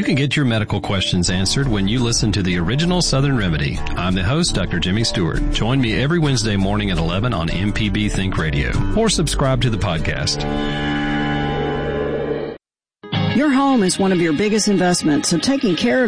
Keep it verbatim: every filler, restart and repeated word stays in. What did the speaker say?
can get your medical questions answered when you listen to the original Southern Remedy. I'm the host, Doctor Jimmy Stewart. Join me every Wednesday morning at eleven on M P B Think Radio, or subscribe to the podcast. Your home is one of your biggest investments, so taking care of